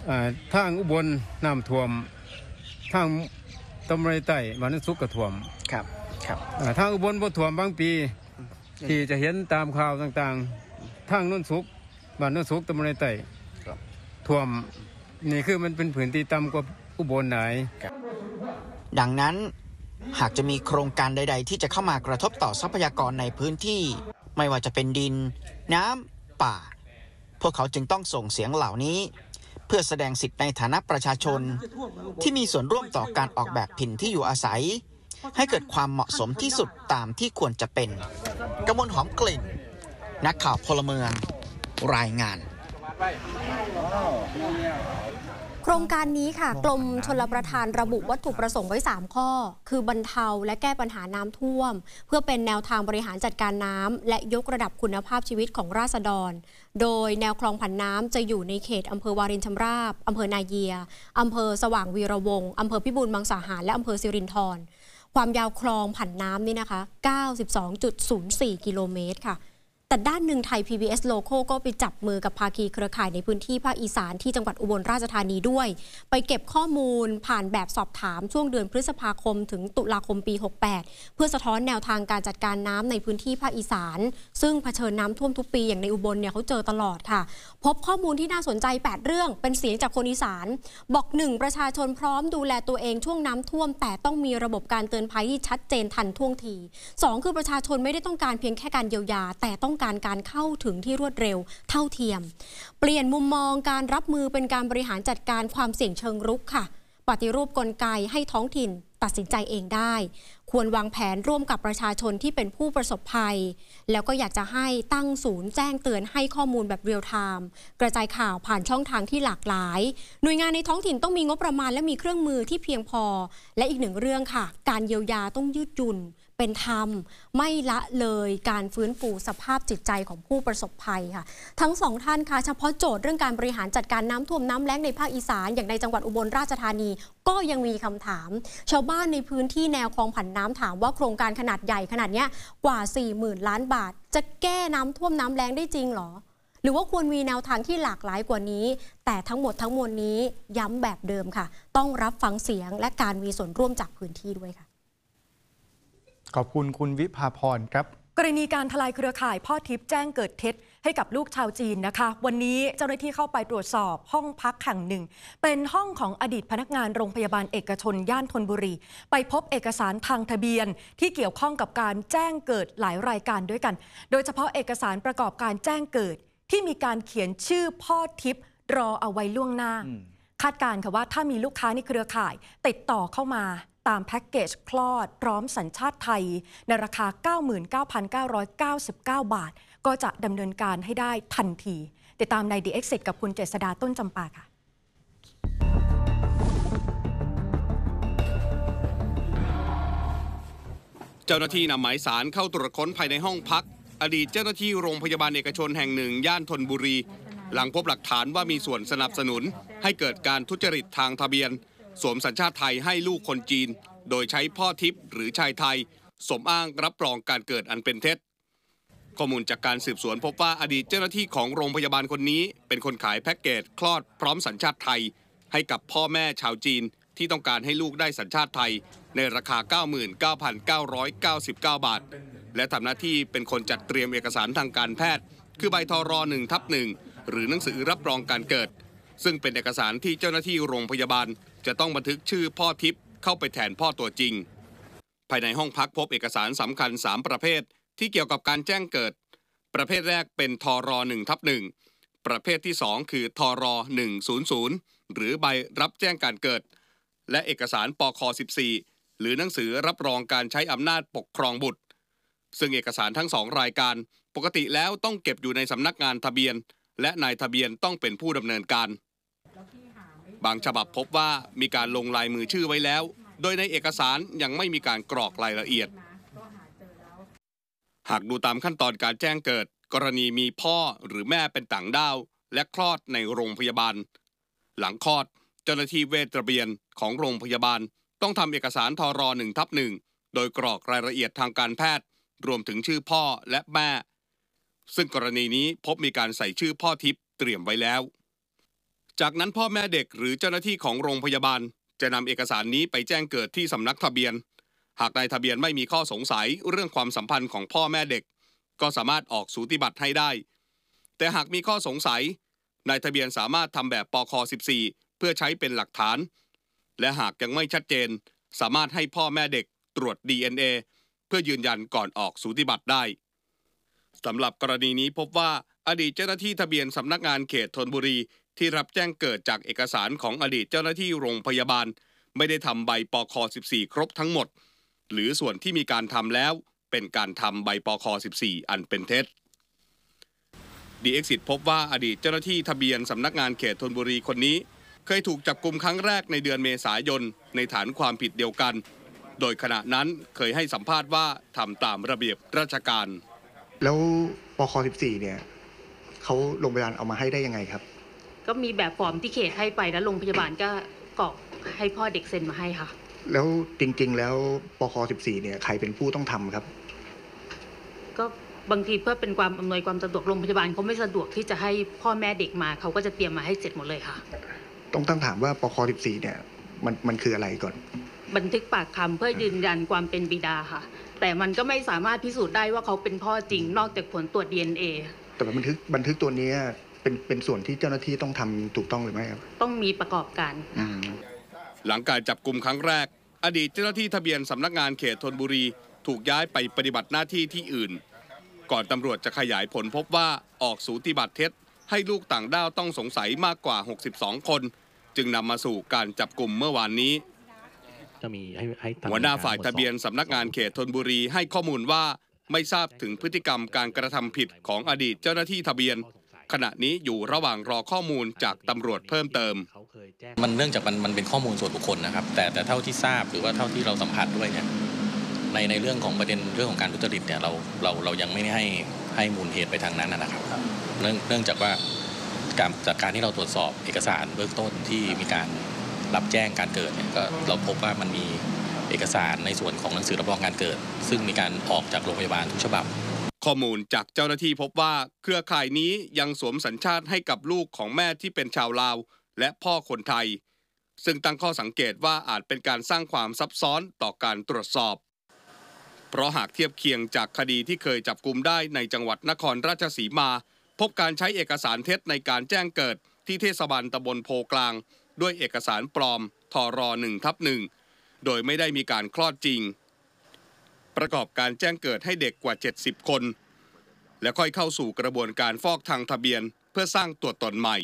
ทางอุบลน้ำท่วมทางตำบลใต้บ้านโนนสุกก็ท่วมครับทางอุบลบ่ท่วมบางปีที่จะเห็นตามข่าวต่างๆทางโนนสุกบ้านโนนสุกตำบลใต้ท่วมนี่คือมันเป็นพื้นที่ต่ำกว่าอุบลหลายดังนั้นหากจะมีโครงการใดๆที่จะเข้ามากระทบต่อทรัพยากรในพื้นที่ไม่ว่าจะเป็นดินน้ำป่าพวกเขาจึงต้องส่งเสียงเหล่านี้เพื่อแสดงสิทธิ์ในฐานะประชาชนที่มีส่วนร่วมต่อการออกแบบถิ่นที่อยู่อาศัยให้เกิดความเหมาะสมที่สุดตามที่ควรจะเป็นกมลหอมกลิ่นนักข่าวพลเมืองรายงานโครงการนี้ค่ะกรมชลประทานระบุวัตถุประสงค์ไว้3ข้อคือบรรเทาและแก้ปัญหาน้ำท่วมเพื่อเป็นแนวทางบริหารจัดการน้ำและยกระดับคุณภาพชีวิตของราษฎรโดยแนวคลองผันน้ำจะอยู่ในเขตอำเภอวารินชำราบอำเภอนาเยียอำเภอสว่างวีระวงศ์อำเภอพิบูลมังสาหารและอำเภอสิรินธรความยาวคลองผันน้ำนี่นะคะ 92.04 กิโลเมตรค่ะแต่ด้านหนึ่งไทย PBS Local ก็ไปจับมือกับภาคีเครือข่ายในพื้นที่ภาคอีสานที่จังหวัดอุบลราชธานีด้วยไปเก็บข้อมูลผ่านแบบสอบถามช่วงเดือนพฤษภาคมถึงตุลาคมปี 68 เพื่อสะท้อนแนวทางการจัดการน้ำในพื้นที่ภาคอีสานซึ่งเผชิญน้ำท่วมทุกปีอย่างในอุบลเนี่ยเขาเจอตลอดค่ะพบข้อมูลที่น่าสนใจ8เรื่องเป็นเสียงจากคนอีสานบอก 1. ประชาชนพร้อมดูแลตัวเองช่วงน้ำท่วมแต่ต้องมีระบบการเตือนภัยที่ชัดเจนทันท่วงที 2. คือประชาชนไม่ได้ต้องการเพียงแค่การเยียวยาแต่ต้องการการเข้าถึงที่รวดเร็วเท่าเทียมเปลี่ยนมุมมองการรับมือเป็นการบริหารจัดการความเสี่ยงเชิงรุกค่ะปฏิรูปกลไกให้ท้องถิ่นตัดสินใจเองได้ควรวางแผนร่วมกับประชาชนที่เป็นผู้ประสบภัยแล้วก็อยากจะให้ตั้งศูนย์แจ้งเตือนให้ข้อมูลแบบเรียลไทม์กระจายข่าวผ่านช่องทางที่หลากหลายหน่วยงานในท้องถิ่นต้องมีงบประมาณและมีเครื่องมือที่เพียงพอและอีกหนึ่งเรื่องค่ะการเยียวยาต้องยืดหยุ่นเป็นธรรมไม่ละเลยการฟื้นฟูสภาพจิตใจของผู้ประสบภัยค่ะทั้งสองท่านค่ะเฉพาะโจทย์เรื่องการบริหารจัดการน้ำท่วมน้ำแล้งในภาคอีสานอย่างในจังหวัดอุบลราชธานีก็ยังมีคำถามชาวบ้านในพื้นที่แนวคลองผันน้ำถามว่าโครงการขนาดใหญ่ขนาดนี้กว่า 40,000 ล้านบาทจะแก้น้ำท่วมน้ำแล้งได้จริงหรอหรือว่าควรมีแนวทางที่หลากหลายกว่านี้แต่ทั้งหมดทั้งมวลนี้ย้ำแบบเดิมค่ะต้องรับฟังเสียงและการมีส่วนร่วมจากพื้นที่ด้วยค่ะขอบคุณคุณวิภาพรครับกรณีการทลายเครือข่ายพ่อทิพย์แจ้งเกิดเท็จให้กับลูกชาวจีนนะคะวันนี้เจ้าหน้าที่เข้าไปตรวจสอบห้องพักแห่งหนึ่งเป็นห้องของอดีตพนักงานโรงพยาบาลเอกชนย่านธนบุรีไปพบเอกสารทางทะเบียนที่เกี่ยวข้องกับการแจ้งเกิดหลายรายการด้วยกันโดยเฉพาะเอกสารประกอบการแจ้งเกิดที่มีการเขียนชื่อพ่อทิพย์รอเอาไว้ล่วงหน้าคาดการณ์ค่ะว่าถ้ามีลูกค้าในเครือข่ายติดต่อเข้ามาตามแพ็กเกจคลอดพร้อมสัญชาติไทยในราคา 99,999 บาทก็จะดำเนินการให้ได้ทันทีติดตามใน The Exit กับคุณเจษฎาต้นจำปาค่ะเจ้าหน้าที่นำหมายสารเข้าตรวจค้นภายในห้องพักอดีตเจ้าหน้าที่โรงพยาบาลเอกชนแห่งหนึ่งย่านธนบุรีหลังพบหลักฐานว่ามีส่วนสนับสนุนให้เกิดการทุจริตทางทะเบียนสวมสัญชาติไทยให้ลูกคนจีนโดยใช้พ่อทิพย์หรือชายไทยสมอ้างรับรองการเกิดอันเป็นเท็จข้อมูลจากการสืบสวนพบว่าอดีตเจ้าหน้าที่ของโรงพยาบาลคนนี้เป็นคนขายแพ็กเกจคลอดพร้อมสัญชาติไทยให้กับพ่อแม่ชาวจีนที่ต้องการให้ลูกได้สัญชาติไทยในราคา 99,999 บาทและทำหน้าที่เป็นคนจัดเตรียมเอกสารทางการแพทย์คือใบทร1/1หรือหนังสือรับรองการเกิดซึ่งเป็นเอกสารที่เจ้าหน้าที่โรงพยาบาลจะต้องบันทึกชื่อพ่อทิพย์เข้าไปแทนพ่อตัวจริงภายในห้องพักพบเอกสารสำคัญ3ประเภทที่เกี่ยวกับการแจ้งเกิดประเภทแรกเป็นทร1/1ประเภทที่2คือทร100หรือใบรับแจ้งการเกิดและเอกสารปค14หรือหนังสือรับรองการใช้อำนาจปกครองบุตรซึ่งเอกสารทั้ง2รายการปกติแล้วต้องเก็บอยู่ในสำนักงานทะเบียนและนายทะเบียนต้องเป็นผู้ดำเนินการบางฉบับพบว่ามีการลงลายมือชื่อไว้แล้วโดยในเอกสารยังไม่มีการกรอกรายละเอียดหากดูตามขั้นตอนการแจ้งเกิดกรณีมีพ่อหรือแม่เป็นต่างด้าวและคลอดในโรงพยาบาลหลังคลอดเจ้าหน้าที่เวชระเบียนของโรงพยาบาลต้องทำเอกสารทร1/1โดยกรอกรายละเอียดทางการแพทย์รวมถึงชื่อพ่อและแม่ซึ่งกรณีนี้พบมีการใส่ชื่อพ่อทิพย์เตรียมไว้แล้วจากนั้นพ่อแม่เด็กหรือเจ้าหน้าที่ของโรงพยาบาลจะนำเอกสารนี้ไปแจ้งเกิดที่สำนักทะเบียนหากนายทะเบียนไม่มีข้อสงสัยเรื่องความสัมพันธ์ของพ่อแม่เด็กก็สามารถออกสูติบัตรให้ได้แต่หากมีข้อสงสัยนายทะเบียนสามารถทำแบบปค14เพื่อใช้เป็นหลักฐานและหากยังไม่ชัดเจนสามารถให้พ่อแม่เด็กตรวจ DNA เพื่อยืนยันก่อนออกสูติบัตรได้สำหรับกรณีนี้พบว่าอดีตเจ้าหน้าที่ทะเบียนสำนักงานเขตธนบุรีที่รับแจ้งเกิดจากเอกสารของอดีตเจ้าหน้าที่โรงพยาบาลไม่ได้ทำใบปค14ครบทั้งหมดหรือส่วนที่มีการทำแล้วเป็นการทำใบปค14อันเป็นเท็จDXit พบว่าอดีตเจ้าหน้าที่ทะเบียนสำนักงานเขตธนบุรีคนนี้เคยถูกจับกุมครั้งแรกในเดือนเมษายนในฐานความผิดเดียวกันโดยขณะนั้นเคยให้สัมภาษณ์ว่าทำตามระเบียบราชการแล้วปค14เนี่ยเขาโรงพยาบาลเอามาให้ได้ยังไงครับก็มีแบบฟอร์มที่เขตให้ไปแล้วโรงพยาบาลก็กรอกให้พ่อเด็กเซ็นมาให้ค่ะแล้วจริงๆแล้วปค14เนี่ยใครเป็นผู้ต้องทำครับก็บางทีเพื่อเป็นความอำนวยความสะดวกโรงพยาบาลเขาไม่สะดวกที่จะให้พ่อแม่เด็กมาเขาก็จะเตรียมมาให้เสร็จหมดเลยค่ะต้องตั้งถามว่าปค14เนี่ยมันคืออะไรก่อนบันทึกปากคำเพื่อยืนยันความเป็นบิดาค่ะแต่มันก็ไม่สามารถพิสูจน์ได้ว่าเขาเป็นพ่อจริงนอกจากผลตรวจ DNA แต่บันทึกตัวนี้เป็นส่วนที่เจ้าหน้าที่ต้องทำถูกต้องหรือไม่ครับต้องมีประกอบการหลังการจับกุมครั้งแรกอดีตเจ้าหน้าที่ทะเบียนสำนักงานเขตธนบุรีถูกย้ายไปปฏิบัติหน้าที่ที่อื่นก่อนตำรวจจะขยายผลพบว่าออกสูติบัตรเท็จให้ลูกต่างด้าวต้องสงสัยมากกว่า62คนจึงนำมาสู่การจับกุมเมื่อวานนี้หัวหน้าฝ่ายทะเบียนสำนักงานเขตธนบุรีให้ข้อมูลว่าไม่ทราบถึงพฤติกรรมการกระทำผิดของอดีตเจ้าหน้าที่ทะเบียนขณะนี้อยู่ระหว่างรอข้อมูลจากตำรวจเพิ่มเติมมันเนื่องจากมันเป็นข้อมูลส่วนบุคคลนะครับแต่เท่าที่ทราบหรือว่าเท่าที่เราสัมผัสด้วยเนี่ยในเรื่องของประเด็นเรื่องของการทุจริตเนี่ยเรายังไม่ได้ให้มูลเหตุไปทางนั้นนะครับเนื่องจากว่าจากการที่เราตรวจสอบเอกสารเบื้องต้นที่มีการรับแจ้งการเกิดเนี่ยก็เราพบว่ามันมีเอกสารในส่วนของหนังสือรับรองการเกิดซึ่งมีการออกจากโรงพยาบาลทุกฉบับข้อมูลจากเจ้าหน้าที่พบว่าเครือข่ายนี้ยังสวมสัญชาติให้กับลูกของแม่ที่เป็นชาวลาวและพ่อคนไทยซึ่งตั้งข้อสังเกตว่าอาจเป็นการสร้างความซับซ้อนต่อการตรวจสอบเพราะหากเทียบเคียงจากคดีที่เคยจับกุมได้ในจังหวัดนครราชสีมาพบการใช้เอกสารเท็จในการแจ้งเกิดที่เทศบาลตำบลโพกลางด้วยเอกสารปลอมทร1/1โดยไม่ได้มีการคลอดจริงประกอบการแจ้งเกิดให้เด็กกว่า70คนและค่อยเข้าสู่กระบวนการฟอกทางทะเบียนเพื่อสร้างตัวตนใหม่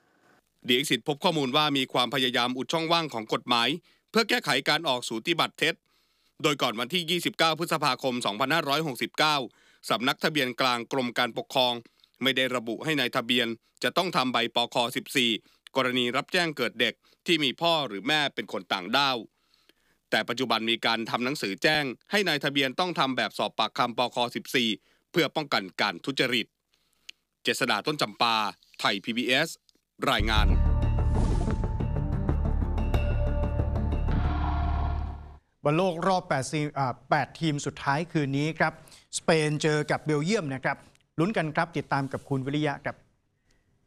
DXitพบข้อมูลว่ามีความพยายามอุดช่องว่างของกฎหมายเพื่อแก้ไขการออกสูติบัตรเท็จโดยก่อนวันที่29พฤษภาคม2569สำนักทะเบียนกลางกรมการปกครองไม่ได้ระบุให้นายทะเบียนจะต้องทำใบปค14กรณีรับแจ้งเกิดเด็กที่มีพ่อหรือแม่เป็นคนต่างด้าวแต่ปัจจุบันมีการทำหนังสือแจ้งให้นายทะเบียนต้องทำแบบสอบปากคำปค14เพื่อป้องกันการทุจริตเจษฎาต้นจำปาไทย PBS รายงานบอลโลกรอบ8 ทีมสุดท้ายคืนนี้ครับสเปนเจอกับเบลเยียมนะครับลุ้นกันครับติดตามกับคุณวิริยะครับ